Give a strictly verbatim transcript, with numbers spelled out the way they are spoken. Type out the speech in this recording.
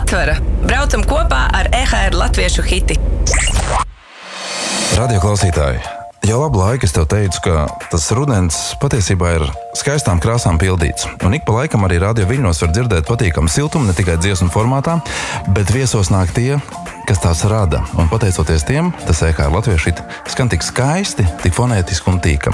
Latvara. Braucam kopā ar E H R latviešu hiti. Radio klausītāji, jau labu laiku es tev teicu, ka tas rudens patiesībā ir skaistām krāsām pildīts. Un ik pa laikam arī radio viļņos var dzirdēt patīkamu siltumu, ne tikai dziesmu formātā, bet viesos nāk tie, kas tās rada. Un pateicoties tiem, tas E H R latviešu hiti skan tik skaisti, tik fonētiski un tīkami.